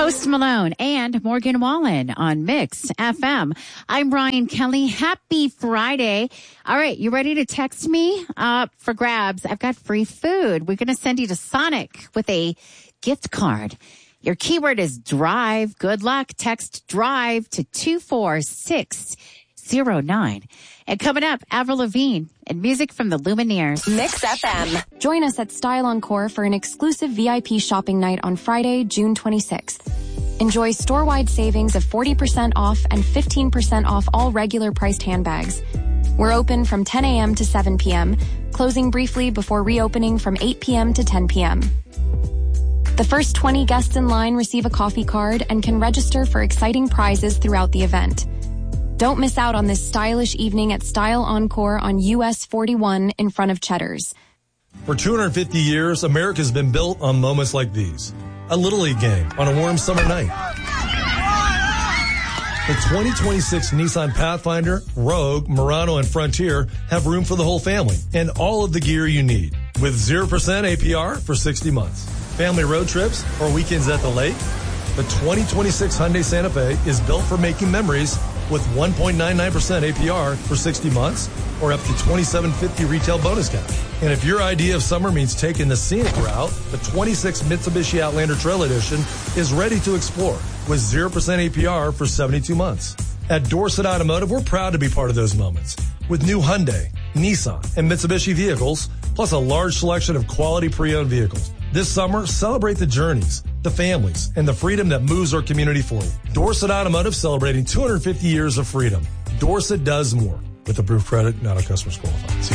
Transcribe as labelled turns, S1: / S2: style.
S1: Post Malone and Morgan Wallen on Mix FM. I'm Ryan Kelly. Happy Friday. All right, you ready to text me for grabs? I've got free food. We're going to send you to Sonic with a gift card. Your keyword is drive. Good luck. Text drive to 24609. And coming up, Avril Lavigne and music from the Lumineers.
S2: Mix FM.
S3: Join us at Style Encore for an exclusive VIP shopping night on Friday, June 26th. Enjoy store-wide savings of 40% off and 15% off all regular priced handbags. We're open from 10 a.m. to 7 p.m., closing briefly before reopening from 8 p.m. to 10 p.m. The first 20 guests in line receive a coffee card and can register for exciting prizes throughout the event. Don't miss out on this stylish evening at Style Encore on US 41 in front of Cheddar's.
S4: For 250 years, America's been built on moments like these. A Little League game on a warm summer night. The 2026 Nissan Pathfinder, Rogue, Murano, and Frontier have room for the whole family and all of the gear you need. With 0% APR for 60 months. Family road trips or weekends at the lake. The 2026 Hyundai Santa Fe is built for making memories with 1.99% APR for 60 months or up to $2,750 retail bonus cash. And if your idea of summer means taking the scenic route, the 26 Mitsubishi Outlander Trail Edition is ready to explore with 0% APR for 72 months. At Dorset Automotive, we're proud to be part of those moments with new Hyundai, Nissan, and Mitsubishi vehicles, plus a large selection of quality pre-owned vehicles. This summer, celebrate the journeys, the families, and the freedom that moves our community forward. Dorset Automotive celebrating 250 years of freedom. Dorset does more. With approved credit, not a customer's qualified.